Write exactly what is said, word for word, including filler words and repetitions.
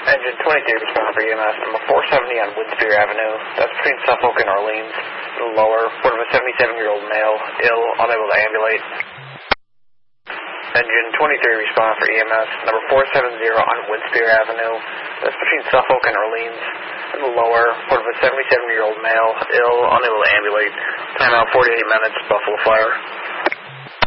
Engine twenty-three respond for E M S, number four seventy on Woodspear Avenue. That's between Suffolk and Orleans. A little lower, report of a seventy-seven-year-old male, ill, unable to ambulate. Engine twenty-three respond for E M S, number four seventy on Woodspear Avenue. That's between Suffolk and Orleans. A little lower, report of a seventy-seven-year-old male, ill, unable to ambulate. Timeout forty-eight minutes, Buffalo Fire.